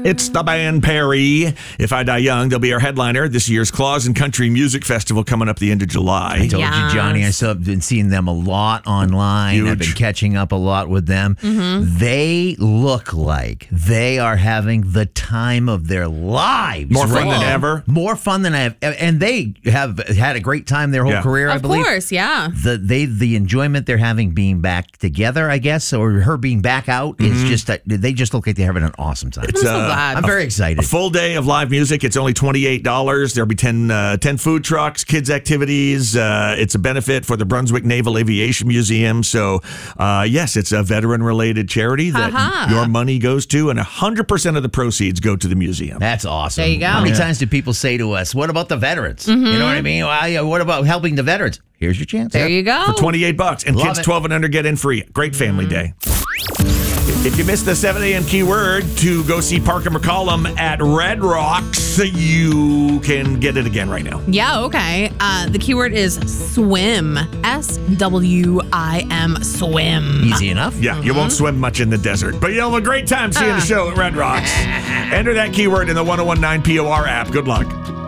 It's the band Perry. If I Die Young, they'll be our headliner this year's Claus and Country Music Festival coming up the end of July. I told you, Johnny, I've been seeing them a lot online. Huge. I've been catching up a lot with them. They look like they are having the time of their lives. More fun than ever. More fun than I have. And they have had a great time their whole career, I believe. Of course, yeah. The enjoyment they're having being back together, I guess, or her being back out is just that they just look like they're having an awesome time. It's, I'm very excited. A full day of live music. It's only $28. There'll be 10 food trucks, kids activities. It's a benefit for the Brunswick Naval Aviation Museum. So, yes, it's a veteran-related charity that your money goes to, and 100% of the proceeds go to the museum. That's awesome. There you go. How many times do people say to us, what about the veterans? You know what I mean? Well, what about helping the veterans? Here's your chance. There you go. For $28. And Love kids it. 12 and under get in free. Great family day. If you missed the 7 a.m. keyword to go see Parker McCollum at Red Rocks, you can get it again right now. Yeah, okay. The keyword is swim. SWIM, swim. Easy enough. Yeah, you won't swim much in the desert, but you'll have a great time seeing the show at Red Rocks. Enter that keyword in the 1019 POR app. Good luck.